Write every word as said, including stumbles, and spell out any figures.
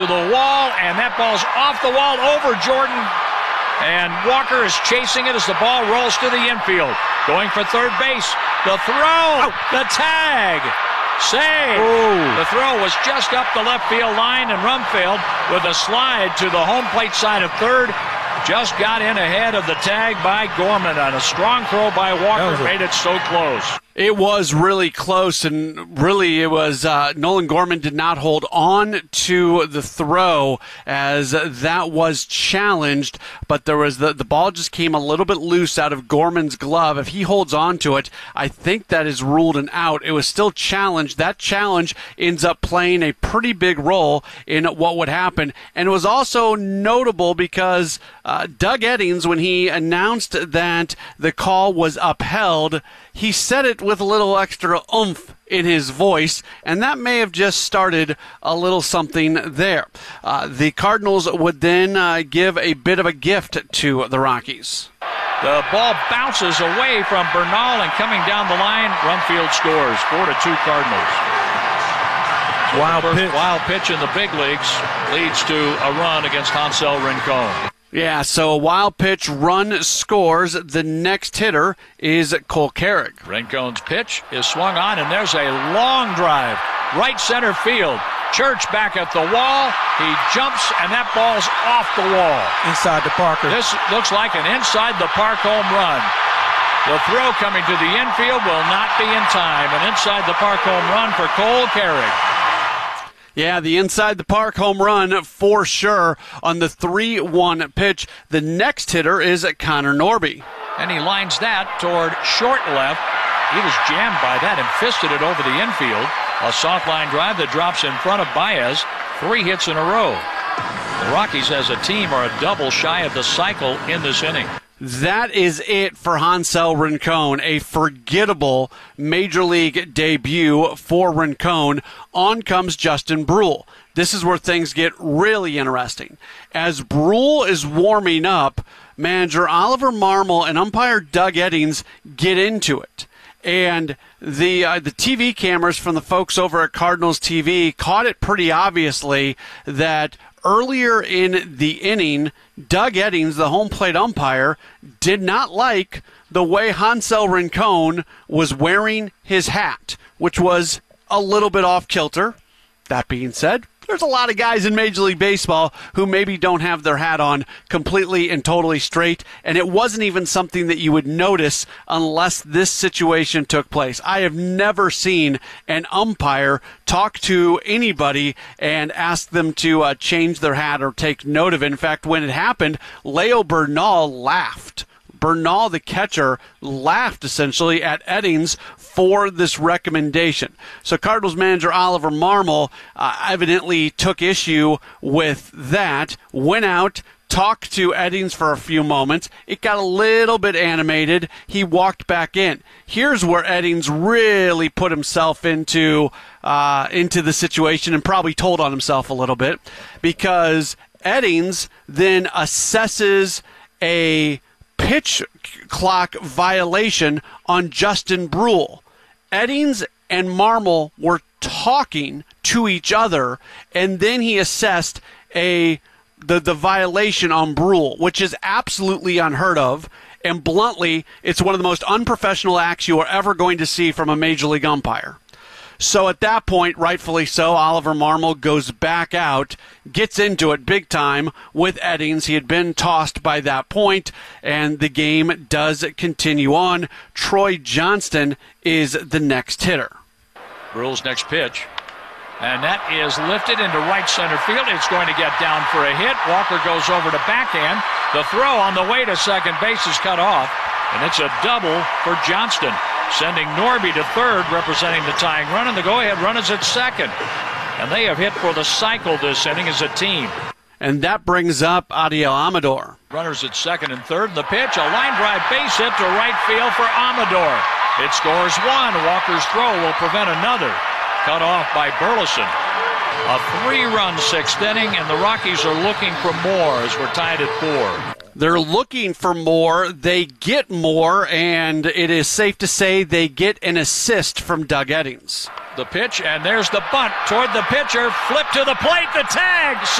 To the wall, and that ball's off the wall over Jordan. And Walker is chasing it as the ball rolls to the infield. Going for third base. The throw, oh. the tag, save. Ooh. The throw was just up the left field line, and Rumfield with a slide to the home plate side of third. Just got in ahead of the tag by Gorman on a strong throw by Walker. Made it so close. It was really close, and really it was uh, Nolan Gorman did not hold on to the throw as that was challenged, but there was the, the ball just came a little bit loose out of Gorman's glove. If he holds on to it, I think that is ruled an out. It was still challenged. That challenge ends up playing a pretty big role in what would happen, and it was also notable because uh, Doug Eddings, when he announced that the call was upheld, he said it with a little extra oomph in his voice, and that may have just started a little something there. Uh, the Cardinals would then uh, give a bit of a gift to the Rockies. The ball bounces away from Bernal, and coming down the line, Rumfield scores. Four to two Cardinals. Wild pitch. Wild pitch in the big leagues leads to a run against Hansel Rincon. Yeah, so a wild pitch, run scores. The next hitter is Cole Carrick. Rincon's pitch is swung on, and there's a long drive. Right center field. Church back at the wall. He jumps, and that ball's off the wall. Inside the Parker. This looks like an inside the park home run. The throw coming to the infield will not be in time. An inside the park home run for Cole Carrick. Yeah, the inside the park home run for sure on the three one pitch. The next hitter is Connor Norby. And he lines that toward short left. He was jammed by that and fisted it over the infield. A soft line drive that drops in front of Baez. Three hits in a row. The Rockies as a team are a double shy of the cycle in this inning. That is it for Hansel Rincon, a forgettable Major League debut for Rincon. On comes Justin Bruihl. This is where things get really interesting. As Bruihl is warming up, manager Oliver Marmol and umpire Doug Eddings get into it. And the uh, the T V cameras from the folks over at Cardinals T V caught it pretty obviously that earlier in the inning, Doug Eddings, the home plate umpire, did not like the way Hansel Rincon was wearing his hat, which was a little bit off kilter. That being said, there's a lot of guys in Major League Baseball who maybe don't have their hat on completely and totally straight, and it wasn't even something that you would notice unless this situation took place. I have never seen an umpire talk to anybody and ask them to uh, change their hat or take note of it. In fact, when it happened, Leo Bernal laughed. Bernal, the catcher, laughed essentially at Eddings for this recommendation. So Cardinals manager Oliver Marmol uh, evidently took issue with that, went out, talked to Eddings for a few moments. It got a little bit animated. He walked back in. Here's where Eddings really put himself into uh, into the situation and probably told on himself a little bit, because Eddings then assesses a pitch clock violation on Justin Bruihl. Eddings and Marmol were talking to each other, and then he assessed a the, the violation on Bruihl, which is absolutely unheard of, and bluntly, it's one of the most unprofessional acts you are ever going to see from a Major League umpire. So at that point, rightfully so, Oliver Marmol goes back out, gets into it big time with Eddings. He had been tossed by that point, and the game does continue on. Troy Johnston is the next hitter. Bruihl's next pitch, and that is lifted into right center field. It's going to get down for a hit. Walker goes over to backhand. The throw on the way to second base is cut off, and it's a double for Johnston, sending Norby to third, representing the tying run, and the go-ahead run is at second. And they have hit for the cycle this inning as a team. And that brings up Adiel Amador. Runners at second and third. The pitch, a line drive base hit to right field for Amador. It scores one. Walker's throw will prevent another. Cut off by Burleson. A three-run sixth inning, and the Rockies are looking for more as we're tied at four. They're looking for more. They get more, and it is safe to say they get an assist from Doug Eddings. The pitch, and there's the bunt toward the pitcher. Flip to the plate. The tag.